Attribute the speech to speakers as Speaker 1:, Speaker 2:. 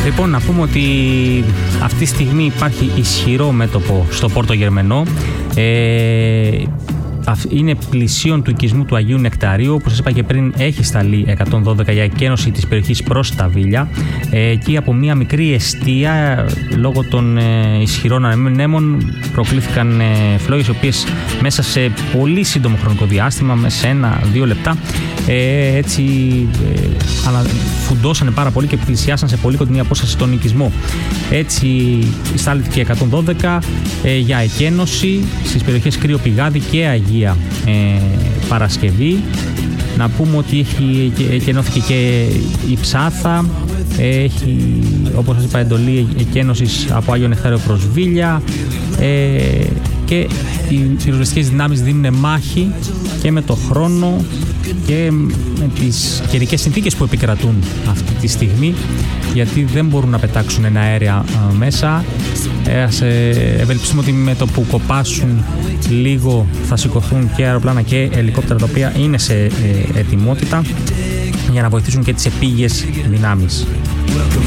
Speaker 1: Λοιπόν, να πούμε ότι αυτή τη στιγμή υπάρχει ισχυρό μέτωπο στο Πόρτο Γερμενό. Είναι πλησίον του οικισμού του Αγίου Νεκταρίου. Όπως σας είπα και πριν, έχει σταλεί 112 για εκένωση της περιοχής προς τα Βίλια. Εκεί από μια μικρή εστία, λόγω των ισχυρών ανεμών, προκλήθηκαν φλόγες, οι οποίες μέσα σε πολύ σύντομο χρονικό διάστημα, μέσα σε 1-2 λεπτά, έτσι φουντώσανε πάρα πολύ και πλησιάσαν σε πολύ κοντινή απόσταση στον οικισμό. Έτσι στάλθηκε 112 για εκένωση στις περιοχές Κρύο Πηγάδι και Αγία Παρασκευή. Να πούμε ότι εκενώθηκε και η Ψάθα, έχει, όπως σας είπα, εντολή εκένωσης από Άγιο Νεκτάριο προς Βίλια, και οι πυροσβεστικές δυνάμεις δίνουν μάχη και με το χρόνο και με τις καιρικές συνθήκες που επικρατούν αυτή τη στιγμή, γιατί δεν μπορούν να πετάξουν ένα αέρια μέσα. Ευελπιστούμε ότι με το που κοπάσουν λίγο θα σηκωθούν και αεροπλάνα και ελικόπτερα, τα οποία είναι σε ετοιμότητα για να βοηθήσουν και τις επίγειες δυνάμεις.